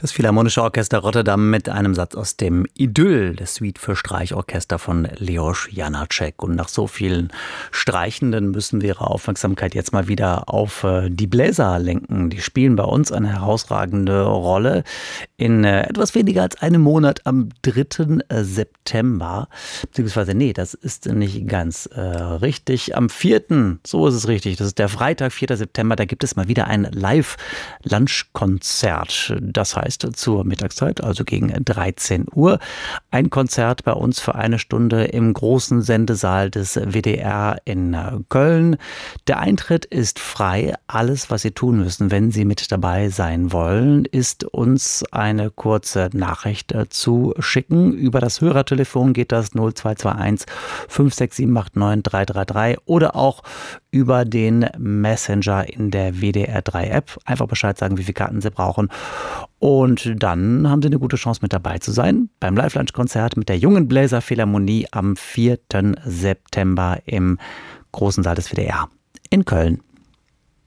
Das Philharmonische Orchester Rotterdam mit einem Satz aus dem Idyll, der Suite für Streichorchester von Leoš Janáček. Und nach so vielen Streichenden müssen wir Ihre Aufmerksamkeit jetzt mal wieder auf die Bläser lenken. Die spielen bei uns eine herausragende Rolle. In etwas weniger als einem Monat am 3. September, beziehungsweise nee, das ist nicht ganz richtig. Am 4., so ist es richtig, das ist der Freitag, 4. September, da gibt es mal wieder ein Live-Lunchkonzert. Das heißt zur Mittagszeit, also gegen 13 Uhr. Ein Konzert bei uns für eine Stunde im großen Sendesaal des WDR in Köln. Der Eintritt ist frei. Alles, was Sie tun müssen, wenn Sie mit dabei sein wollen, ist uns eine kurze Nachricht zu schicken. Über das Hörertelefon geht das 0221 56789 333 oder auch über den Messenger in der WDR 3 App. Einfach Bescheid sagen, wie viele Karten Sie brauchen. Und dann haben Sie eine gute Chance, mit dabei zu sein beim Live-Lunch-Konzert mit der Jungen Bläser Philharmonie am 4. September im großen Saal des WDR in Köln.